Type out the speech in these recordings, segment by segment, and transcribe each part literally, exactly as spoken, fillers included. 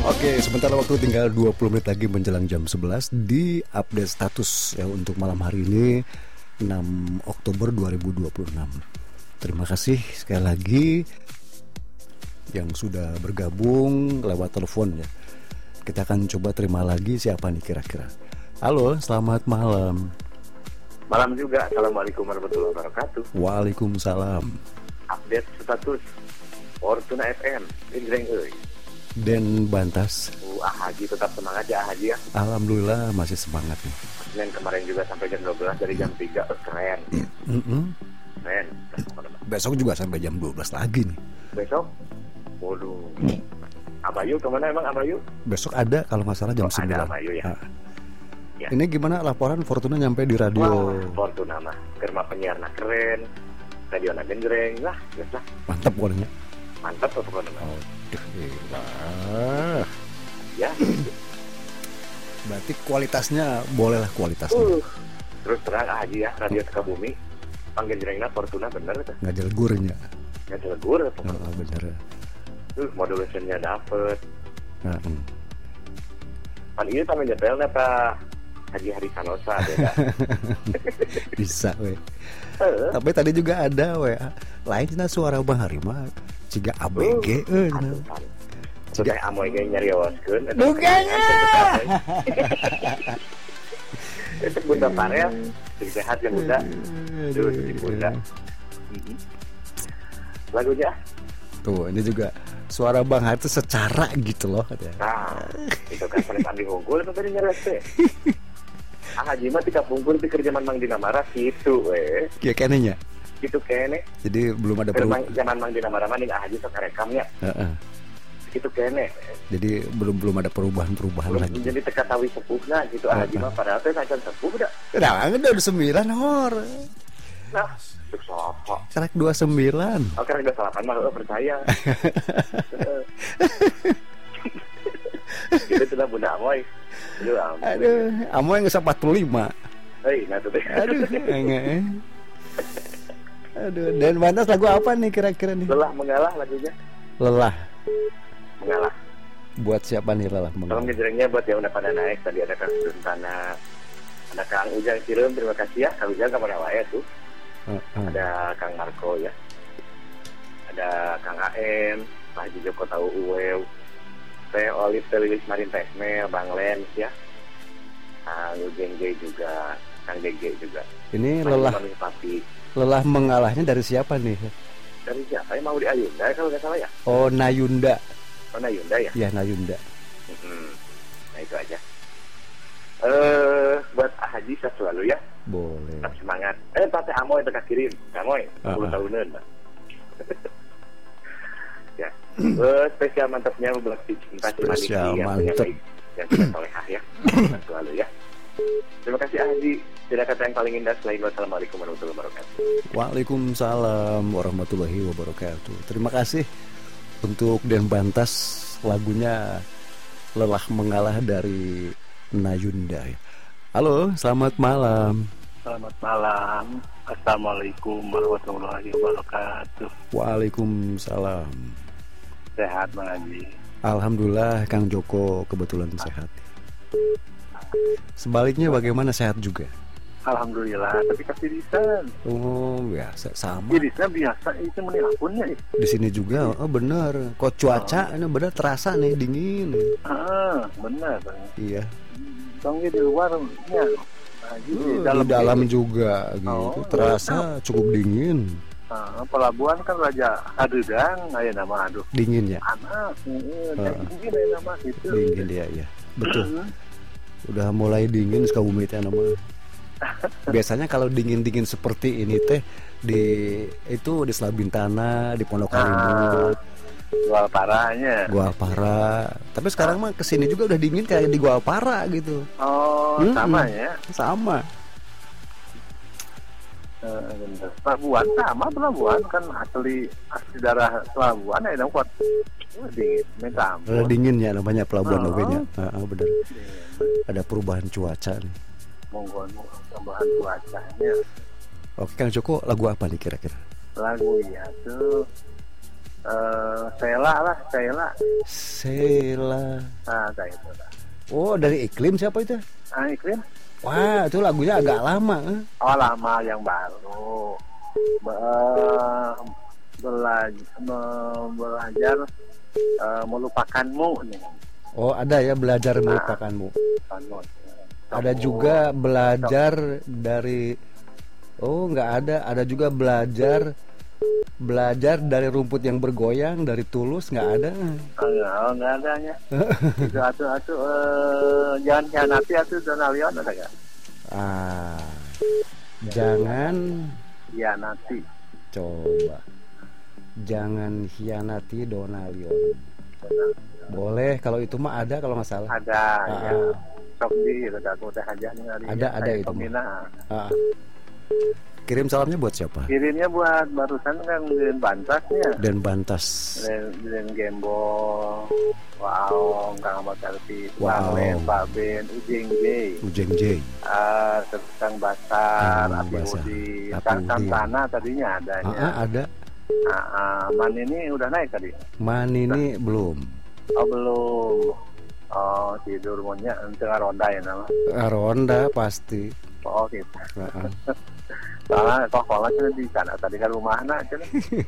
Oke, sementara waktu tinggal dua puluh menit lagi menjelang jam sebelas. Di update status ya untuk malam hari ini enam Oktober dua ribu dua puluh enam. Terima kasih sekali lagi yang sudah bergabung lewat telepon ya. Kita akan coba terima lagi siapa nih kira-kira. Halo, selamat malam. Malam juga. Assalamualaikum warahmatullahi wabarakatuh. Waalaikumsalam. Update status Fortuna F M. Ingreng euy. Den Bantas. Uh, Ah Haji tetap semangat ya Ah Haji ya. Alhamdulillah masih semangat nih. Senin kemarin juga sampai jam dua belas dari jam tiga. Oh, keren. Mm-mm. Keren. Besok juga sampai jam dua belas lagi nih. Besok? Waduh. Abayu kemana emang Abayu? Besok ada kalau nggak salah jam Oh, sembilan. ada Abayu ya. Nah. Ya. Ini gimana laporan Fortuna nyampe di radio? Wah, Fortuna mah kerma penyiarna keren. Radio na genjreng lah, geus lah. Mantap pokoknya. Mantap tuh pokoknya. Oh, wah. Ya. Berarti kualitasnya bolehlah kualitasnya. Uh. Terus terang Ah Haji ya, Radio Sukabumi. Panggenjrengna Fortuna bener tuh. Nggak jelegurnya. Nggak jelegur tuh. Oh, bener. Uh, modulationnya dapet. Nah, hmm. Pan ini tamanya jadwalnya Pak Haji Hari Sanosa beda. Bisa we. Uh, Tapi tadi juga ada we. Lain cina suara Bang Harima. Ciga A B G euy. Aduh, pan. Sudah amoy ge nyarioskeun. Duganya. Itu Bunda Parel, sing sehat yang Bunda. Duh, si Bunda. Lagunya? Tuh, ini juga suara Bang Har itu secara gitu loh. Nah, itu kan paling Andi Unggul itu tadi nyeres teh. Ah Haji mah tika pungkur ti keur zaman Mang Dina Marah gitu we. Ya kenenya. Gitu kene. Jadi belum ada Keur perubahan. zaman Mang Dina Marah mah ning Ah Haji sok karekamnya. Heeh. Gitu kene. Jadi belum belum ada perubahan-perubahan Belum lagi. jadi teka tawi sepuhna gitu Ah Haji mah padahal teh najan sepuh dah. Nah, udah sembilan hor. Nah, cuk sopo. Serak dua puluh sembilan. Oke, udah salapan mah heuh percaya. Gitu sudah Bunda Amoy. Aduh, ampun. Aduh, amo yang empat puluh lima. Hei, nah tuh teh. Aduh, enggak. Aduh, dan Bantas lagu apa nih kira-kira nih? Lelah mengalah lagunya. Lelah. Mengalah. Buat siapa nih lelah Tolong mengalah? ngejrengnya buat yang udah pada naik. Tadi ada Kang Suntana, ada Kang Ujang Cireum, terima kasih ya. Kang Ujang kemana wae tuh. Uh, uh. Ada Kang Marco ya. Ada Kang A M, Pak Haji Joko Tahu Uwew, Teh Olive Teh Lilis Marin Tesmel, Bang Lens ya. Kang Ujeng J juga, Kang D G juga. Ini Masih lelah Mami Papi. lelah mengalahnya dari siapa nih? Dari siapa? Ya, mau di Ayunda kalau nggak salah ya. Oh, Nayunda. Mana Ayunda ya? Ya, Nayunda. Hmm. Nah itu aja. Eh, buat Ah Haji sehat selalu ya. Boleh. Tetap semangat. Eh, Tante Amoy tetap kirim. Amoy, sepuluh Uh-uh. tahunan. Mbak. Ya. Eh, spesial mantapnya buat cinta si Maliki Spesial yang mantep. baik, yang tidak solehah ya. Sehat selalu ya. Terima kasih Ah Haji. Tidak kata yang paling indah selain wassalamualaikum warahmatullahi wabarakatuh. Waalaikumsalam warahmatullahi wabarakatuh. Terima kasih untuk Den Bantas, lagunya Lelah Mengalah dari Nayunda. Halo, selamat malam. Selamat malam. Assalamualaikum warahmatullahi wabarakatuh. Waalaikumsalam. Sehat Bang Haji. Alhamdulillah Kang Joko kebetulan sehat. Sebaliknya bagaimana, sehat juga? Alhamdulillah. Tapi kasih lisan. Oh biasa sama. Irisnya biasa itu meni akunnya. Eh. Di sini juga, oh bener. Kok cuaca ini bener terasa nih dingin. Ah, benar Bang. Iya. Tongnya di luarnya. Haji Uh, di di dalam, dalam ini. juga gitu. Oh, Terasa cukup dingin. Ah, pelabuhan kan Raja Hadudang, aya nama aduh. Dingin ya. Anak, heeh, Ah. dingin aya nama gitu. Dingin ya, ya. Betul. Udah mulai dingin Sukabumi teh nama. Biasanya kalau dingin-dingin seperti ini teh di itu di Selabintana, di Pondok Harimut, Jual parahnya. Gualpara. Tapi sekarang mah kesini juga udah dingin kayak di Gualpara gitu. Oh, Mm-mm. sama ya. Sama. Eh, bener. Pelabuhan sama pelabuhan kan asli asli darah pelabuhan ya kuat. Oh, dingin, minta ampun. Ada dinginnya namanya pelabuhan Oh. ogenya. Heeh, bener. Ada perubahan cuaca nih. Monggo tambahan cuacanya. Oke Kang Joko, lagu apa nih kira-kira? Lagu ya tuh Eh, Sela lah, Sela. Sela. Nah, kayak itu lah. Oh, dari Iklim siapa itu? Ah, Iklim. Wah, itu lagunya agak lama. Eh. Oh, lama yang baru. Be- belajar, belajar uh, melupakanmu nih. Oh, ada ya belajar melupakanmu. Melupakanmu. Ada juga belajar dari. Oh, nggak ada. Ada juga belajar belajar dari rumput yang bergoyang, dari Tulus, nggak ada. Oh, nggak ada ya. Itu atuh atuh uh, jangan hianati atuh Donalion ada nggak? Ah, jangan Hianati. coba. Jangan hianati Donalion. Boleh, kalau itu mah ada kalau nggak salah. Ada Ah, ya. ah. Sok di udah aku udah aja nih hari Ada, ini. ada Saya itu, pembina. Ah. Kirim salamnya buat siapa? Kirimnya buat barusan kan Den Bantasnya. Dan Bantas. Den, Den Gembol, Wow, Kang Ahmad Arfi, Wow. Bang Len, Pak Ben, Ujeng J, Ujeng J. uh, Kang Basar, Kang Api Basar, Udi, Api Kang Udi. Santana tadinya Ah, adanya. ah, ada. Ah, ah, Man ini udah naik tadi? Man ini belum. Oh belum. Oh tidur maunya tengah ronda ya nama. Ah, Ronda pasti. Oh gitu. Ah, ah. Soalnya kok kalau cina di sana tadi kan rumah anak cina.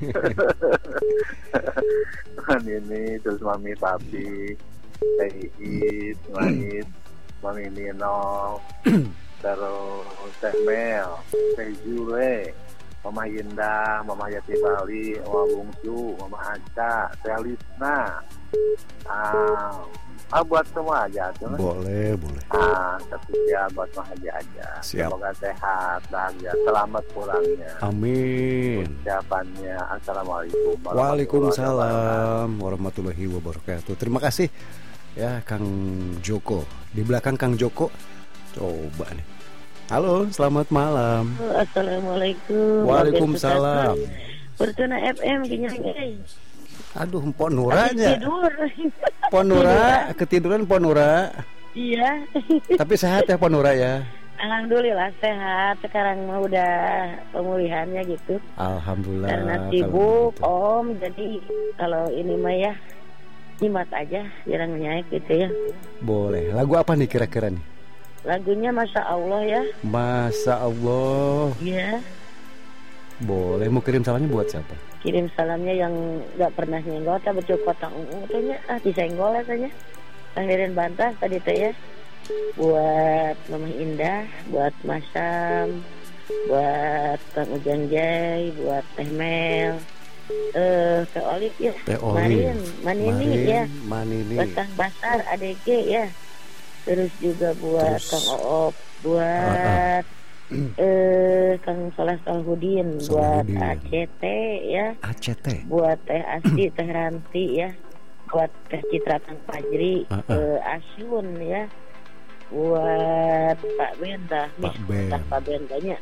Man ini terus mami papi, Teh Iit, Mait, Mami Nino, terus Teh Mel, Teh Jule, Mama Indah, Mama Yati Bali, Mama Bungsu, Mama Aca, Teh Lisna. Ah, ah buat semua aja tuh. Boleh, boleh. Ah, setia buat Mah Haji aja. Siap. Semoga sehat, bahagia, selamat pulangnya. Amin. Ucapannya Assalamualaikum warahmatullahi wabarakatuh. Waalaikumsalam warahmatullahi wabarakatuh. Terima kasih ya Kang Joko. Di belakang Kang Joko. Coba nih. Halo, selamat malam. Assalamualaikum. Waalaikumsalam. Fortuna F M kenyang. Aduh, Mpok Nuranya. Tidur. Pon Nura, ketiduran Pon Nura. Iya. Tapi sehat ya Pon Nura ya. Alhamdulillah sehat. Sekarang mah udah pemulihannya gitu. Alhamdulillah. Karena kalau sibuk begitu. Om. Jadi kalau ini mah ya nyimat aja, jarang nyaik gitu ya. Boleh. Lagu apa nih kira-kira nih? Lagunya Masya Allah ya. Masa Allah. Iya. Boleh. Mau kirim salamnya buat siapa? Kirim salamnya yang nggak pernah nyenggol, tak betul kotang ungu tanya, ah disenggol tanya. Pangeran Bantas tadi teh ya. Buat Mama Indah, buat Masam, buat Kang Ujang Jai, buat Teh Mel, eh Teh Olip ya, Teh Oli. Marin, Manini Marin, ya, Manini. buat Kang Basar, A D G ya, terus juga buat Terus, Kang Oop, buat eh Kang Soleh Solhudin, buat Solhudin. A C T ya, A C T. buat Teh Asti, Teh Ranti ya, buat Teh Citra Kang Fajri, Uh, uh. eh, Asyun ya, buat Pak Ben dah, Pak Ben. dah Pak Ben banyak.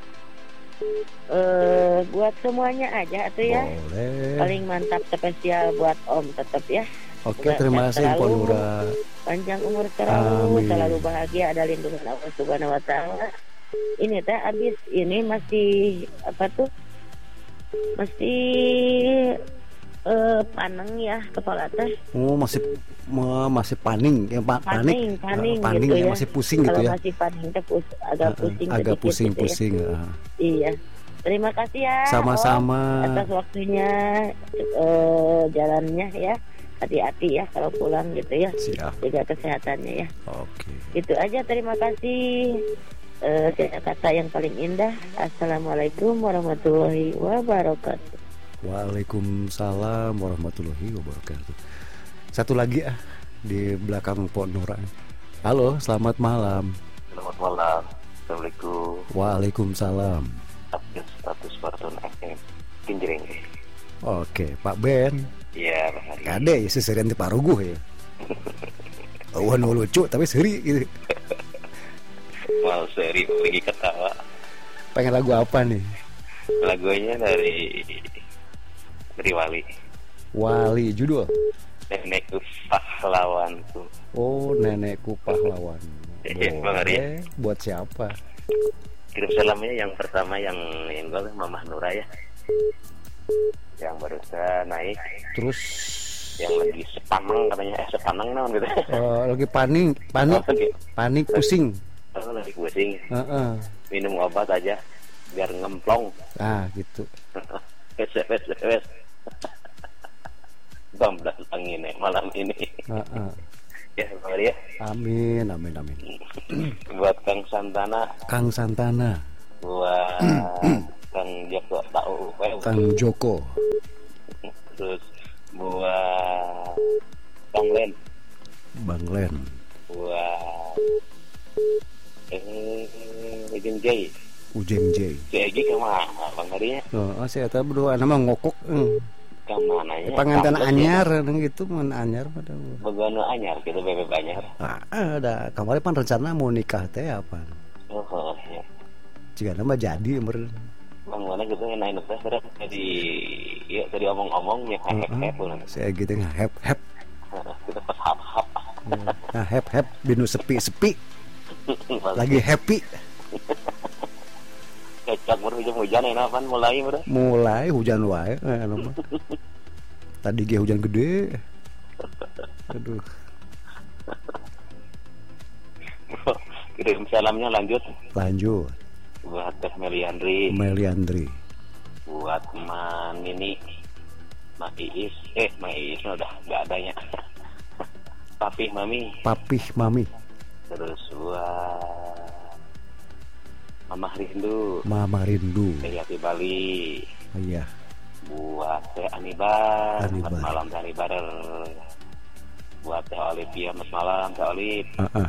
Eh buat semuanya aja tuh ya. Boleh. Paling mantap spesial buat Om tetap ya. Oke, Semoga terima sehat kasih Mpok selalu, Nura. panjang umur selalu, Amin. selalu bahagia, ada lindungan Allah Subhanahu wa taala. Ini teh abis ini masih apa tuh? Masih eh paneng ya kepala teh. Oh, masih ma- masih paning, ya Pak, panik. Paning, paning, Ah, paning gitu ya, ya. masih pusing Kalau gitu ya. masih paning teh pus- agak Ah, ah, pusing agak sedikit pusing-pusing. gitu ya. ah. Iya. Terima kasih ya. Sama-sama. Om, atas waktunya eh, jalannya ya. Hati-hati ya kalau pulang gitu ya. Siap. Jaga kesehatannya ya. Oke. Itu aja, terima kasih. Eh, kata yang paling indah. Assalamualaikum warahmatullahi wabarakatuh. Waalaikumsalam warahmatullahi wabarakatuh. Satu lagi ah di belakang Pok Nura. Halo, selamat malam. Selamat malam. Assalamualaikum. Waalaikumsalam. Update status Fortuna F M. Kinjering. Oke, Pak Ben. Iya, Bang Hari. Kade ya seserian di paruguh ya. Wah, nu lucu tapi seri gitu. Mau seri lagi ketawa. Pengen lagu apa nih? Lagunya dari dari Wali. Wali judul. Nenekku pahlawanku. Oh, nenekku pahlawan. Iya, Bang Ari. Boleh. Buat siapa? Kirim salamnya yang pertama yang yang gue Mama Nura ya. yang barusan naik. Terus yang lagi sepaneng katanya, eh sepaneng naon gitu. uh, lagi panik, panik, Oh, lagi, panik pusing. oh, lagi pusing. Uh-uh. Minum obat aja biar ngemplong. Ah gitu. Wes wes wes. Bamblas angin nih malam ini. Uh-uh. Ya, Maria. Amin, amin, amin. Buat Kang Santana. Kang Santana. Buat Kang Joko tahu. Kang Joko. Terus buat Bang Len. Bang Len. Buat eh Ujeng J. Ujeng J. Si Egi kemana Bang Maria? Oh, saya tahu berdua nama ngokok. Hmm. Kemana ya? Panganten anyar gitu mun anyar pada. Begono anyar gitu bebek anyar. Ah, ada kemarin pan rencana mau nikah teh apa? Oh, oh ya. Jika nama jadi ber. Bang mana gitu yang naik teh berat tadi ya tadi omong-omong ya hep-hep pun. Saya gitu hep hep. Kita pas hap-hap. Nah, hep hep binu sepi-sepi. Lagi happy. Kecak baru hujan-hujan enak kan mulai bro. Mulai hujan wae eh, anu mah. Tadi ge hujan gede. Aduh. Kirim salamnya lanjut. Lanjut. Buat Teh Meliandri. Meliandri. Buat Man ini Ma Iis. Eh Ma Iis udah gak adanya. Papih Mami. Papih Mami. Terus buat Mama Rindu. Mama Rindu. Teh Yati Bali. Iya. Buat Teh Anibar. Anibar. Selamat malam Teh Anibar. Buat Teh Olivia, selamat malam Teh Oliv. Uh-uh.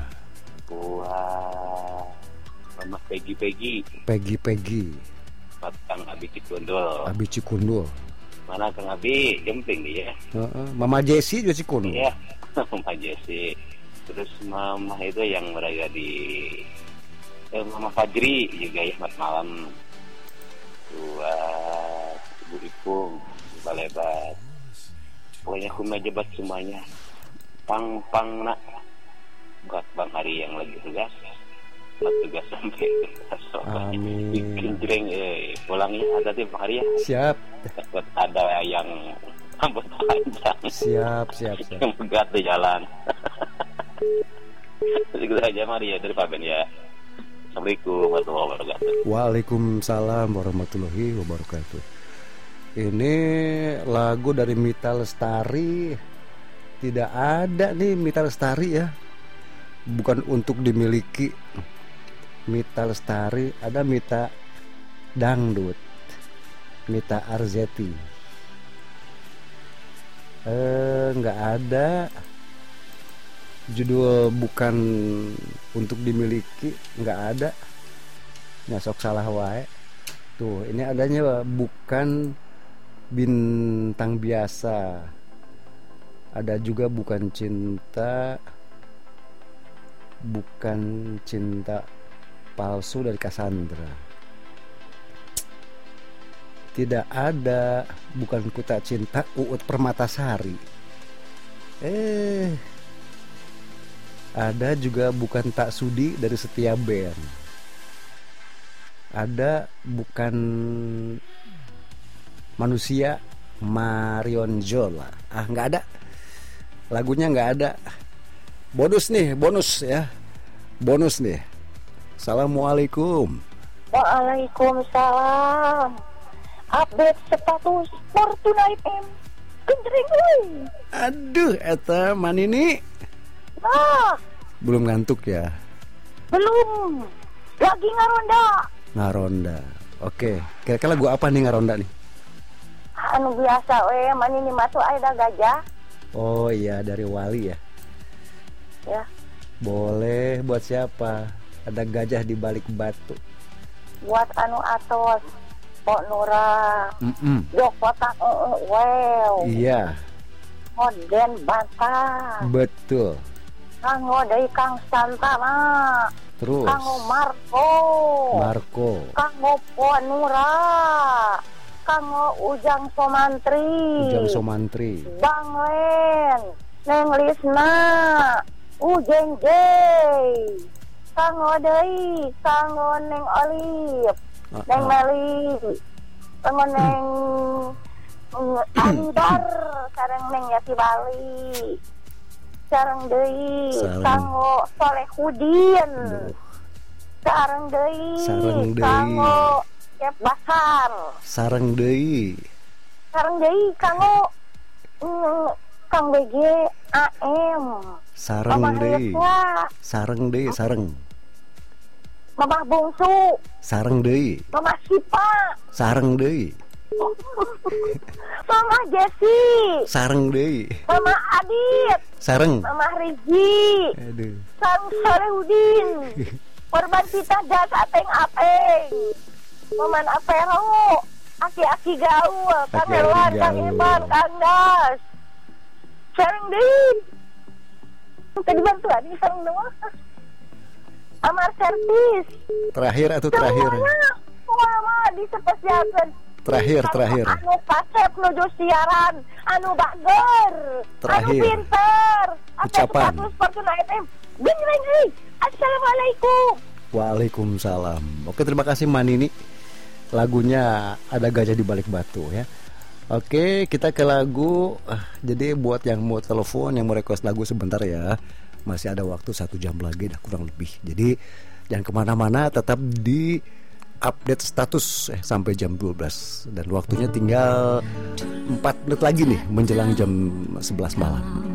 Buat Mama Peggy Peggy. Peggy Peggy. Buat Kang Abi Cikundul. Abi Cikundul. Mana Kang Abi? Jemping dia. Uh-uh. Mama Jessie juga Cikundul. Iya. Mama Jessie. Terus Mama itu yang berada di eh, Mama Fajri juga ya, selamat malam. Buat Ibu Ipung, Balebat. Pokoknya kumnya jebat semuanya. Pang pang nak. Buat Bang Hari yang lagi tugas. Buat tugas sampai besok. Amin. Bikin jreng eh pulangnya hati-hati Bang Hari ya. Siap. Buat ada yang rambut panjang. Siap, siap, siap. Yang pegat di jalan. Jadi gitu aja Maria dari Pak Ben ya. Assalamualaikum warahmatullahi wabarakatuh. Waalaikumsalam warahmatullahi wabarakatuh. Ini lagu dari Mita Lestari. Tidak ada nih Mita Lestari ya. Bukan untuk dimiliki. Mita Lestari, ada Mita Dangdut. Mita Arzeti. Eh, nggak ada. Judul bukan untuk dimiliki, nggak ada. Nyasok salah wae. Tuh, ini adanya bukan bintang biasa. Ada juga bukan cinta, bukan cinta palsu dari Cassandra. Tidak ada bukan Kuta Cinta Uut Permatasari. Eh, ada juga bukan Tak Sudi dari Setia Band. Ada bukan Manusia Marion Jola. Ah, nggak ada. Lagunya nggak ada. Bonus nih, bonus ya. Bonus nih. Assalamualaikum. Waalaikumsalam. Update status Fortuna F M. Genjreng euy. Aduh, eta manini. Nah, Belum ngantuk ya? belum. Lagi ngaronda. Ngaronda. Oke, kira-kira lagu apa nih ngaronda nih? Anu biasa we, manini mah tuh ada gajah. Oh iya, dari Wali ya. Ya, Boleh, buat siapa? Ada gajah di balik batu. buat anu atos. Pok Nura. Mm-mm. Jok kotak uh, well. Iya, Moden bantah. betul. Kanggo deui Kang Santana. Terus Kanggo Marco. Marco. Kanggo Pok Nura. Kanggo Ujang Somantri. Ujang Somantri. Bang Len, Neng Lisna, Ujeng Jay, Kanggo deui, Kanggo Neng Olive, Ah, Neng ah. Meli, Kanggo Neng Anidar sareng Neng Yati Bali. Sareng deui Sareng. kanggo Solehudin. Duh. Sareng deui Sareng deui. kanggo Cep Basar. Sareng deui. Sareng deui kanggo mm, Kang B G A M. Sareng Mamah deui. Rizka, Sareng deui, sareng. Mamah Bungsu, Sareng deui. Mamah Sipa, Sareng deui. Mamah Jesi, Sareng deui. Mamah Adit, Sareng. Mamah Riji, Aduh. Sang Solehudin, Korban Pita Das Ateng Apeng, Maman Apero, Aki-aki gaul, Kang Aki-aki Herwan, Kang gaul. Iman, Kang Das. Sareng deui. Tadi bantuan ini sareng doang. Amar servis. Terakhir atau terakhir? Semuanya, semua disepesialkan. Terakhir, terakhir. Anu pasep nuju siaran, anu bager, Terakhir. anu pinter, Ucapan. Update status Fortuna F M. Beneran nih. Assalamualaikum. Waalaikumsalam. Oke, terima kasih Manini. Lagunya ada gajah di balik batu ya. Oke, kita ke lagu. Ah, jadi buat yang mau telepon, yang mau request lagu sebentar ya, masih ada waktu satu jam lagi, dah kurang lebih. Jadi jangan kemana-mana, tetap di update status eh, sampai jam dua belas. Dan waktunya tinggal empat menit lagi nih menjelang jam sebelas malam.